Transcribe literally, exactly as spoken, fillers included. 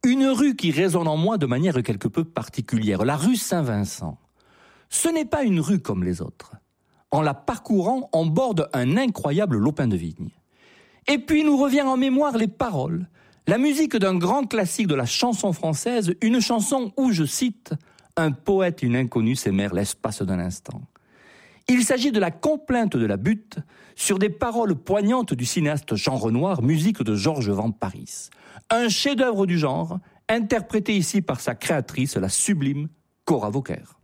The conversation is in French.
Une rue qui résonne en moi de manière quelque peu particulière, la rue Saint-Vincent. Ce n'est pas une rue comme les autres. En la parcourant, on borde un incroyable lopin de vigne. Et puis nous revient en mémoire les paroles, la musique d'un grand classique de la chanson française, une chanson où, je cite, « un poète et une inconnue s'aimèrent l'espace d'un instant ». Il s'agit de la complainte de la butte sur des paroles poignantes du cinéaste Jean Renoir, musique de Georges Van Paris. Un chef-d'œuvre du genre, interprété ici par sa créatrice, la sublime Cora Vauquer.